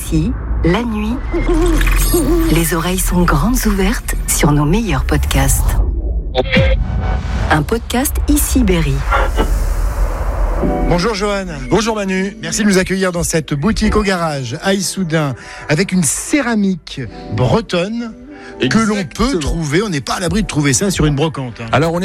Ici, la nuit, les oreilles sont grandes ouvertes sur nos meilleurs podcasts. Un podcast Ici Berry. Bonjour Johan. Bonjour Manu. Merci de nous accueillir dans cette boutique au garage à Issoudun avec une céramique bretonne que l'on peut trouver. On n'est pas à l'abri de trouver ça sur une brocante. Alors on est